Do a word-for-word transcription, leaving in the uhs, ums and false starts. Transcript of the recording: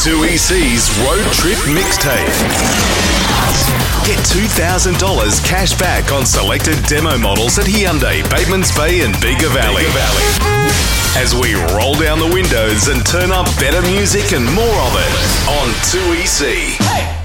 two E C's Road Trip Mixtape. Get two thousand dollars cash back on selected demo models at Hyundai, Batemans Bay and Bega Valley. As we roll down the windows and turn up better music and more of it on two E C. Hey!